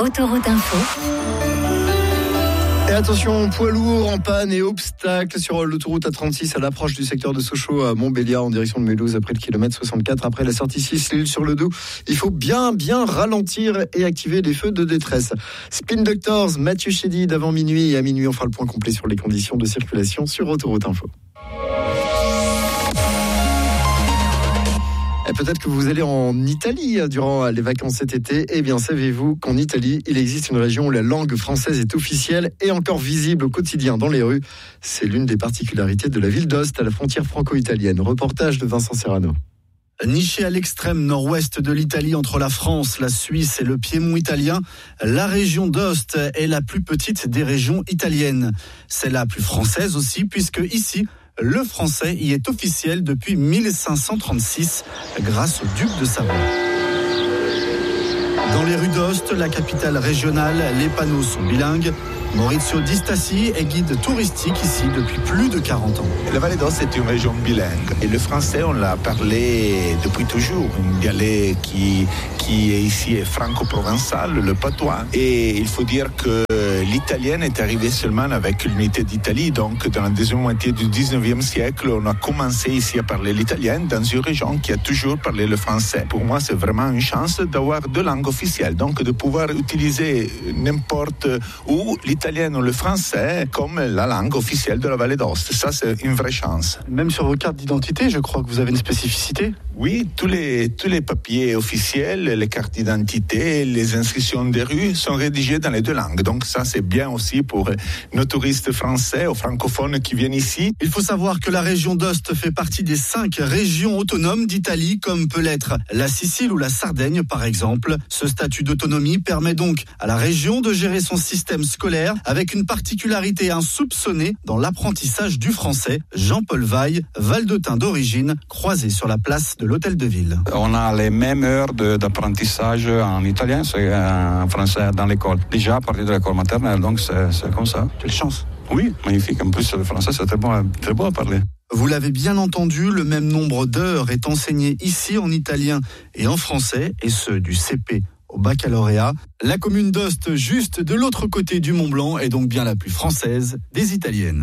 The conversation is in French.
Autoroute Info. Et attention, poids lourd en panne et obstacles sur l'autoroute A36 à l'approche du secteur de Sochaux à Montbéliard en direction de Mulhouse après le kilomètre 64. Après la sortie 6 Lille sur le Doubs, il faut bien ralentir et activer les feux de détresse. Spin Doctors, Mathieu Chédid avant minuit, et à minuit on fera le point complet sur les conditions de circulation sur Autoroute Info. Et peut-être que vous allez en Italie durant les vacances cet été. Eh bien, savez-vous qu'en Italie, il existe une région où la langue française est officielle et encore visible au quotidien dans les rues. C'est l'une des particularités de la ville d'Ost, à la frontière franco-italienne. Reportage de Vincent Serrano. Nichée à l'extrême nord-ouest de l'Italie, entre la France, la Suisse et le Piémont italien, la région d'Ost est la plus petite des régions italiennes. C'est la plus française aussi, puisque ici, le français y est officiel depuis 1536 grâce au duc de Savoie. Dans les rues d'Ost, la capitale régionale, les panneaux sont bilingues. Maurizio Di Stassi est guide touristique ici depuis plus de 40 ans. La Vallée d'Ost est une région bilingue et le français on l'a parlé depuis toujours. Un dialecte qui est ici est franco-provençal, le patois. Et il faut dire que l'italien est arrivé seulement avec l'unité d'Italie. Donc dans la deuxième moitié du 19e siècle, on a commencé ici à parler l'italien dans une région qui a toujours parlé le français. Pour moi, c'est vraiment une chance d'avoir deux langues officielles. Donc de pouvoir utiliser n'importe où l'italien ou le français comme la langue officielle de la Vallée d'Ost. Ça, c'est une vraie chance. Même sur vos cartes d'identité, je crois que vous avez une spécificité. Oui, tous les papiers officiels, les cartes d'identité, les inscriptions des rues sont rédigés dans les deux langues. Donc ça, c'est bien aussi pour nos touristes français ou francophones qui viennent ici. Il faut savoir que la région d'Ost fait partie des 5 régions autonomes d'Italie, comme peut l'être la Sicile ou la Sardaigne, par exemple. Ce statut d'autonomie permet donc à la région de gérer son système scolaire avec une particularité insoupçonnée dans l'apprentissage du français. Jean-Paul Vaille, valdotin d'origine, croisé sur la place de l'Hôtel de Ville. On a les mêmes heures d'apprentissage en italien, c'est en français dans l'école. Déjà à partir de l'école maternelle, donc c'est comme ça. Quelle chance. Oui, magnifique. En plus, le français, c'est très beau à parler. Vous l'avez bien entendu, le même nombre d'heures est enseigné ici en italien et en français, et ce du CP au baccalauréat. La commune d'Ost, juste de l'autre côté du Mont-Blanc, est donc bien la plus française des italiennes.